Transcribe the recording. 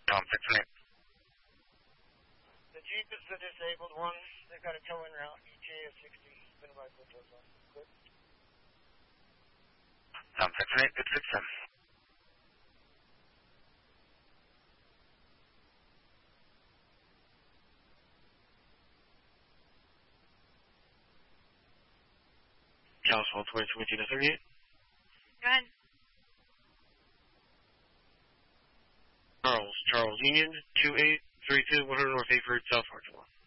Tom 6 8. The Jeep is the disabled one. They've got a tow-in route. ETA of 60. Spin by Quintos on. Good. Tom 6 8, good 6 7. California 2022 to 38. Go ahead. Charles Union, 2832, 100 North Hayford, South Arkansas.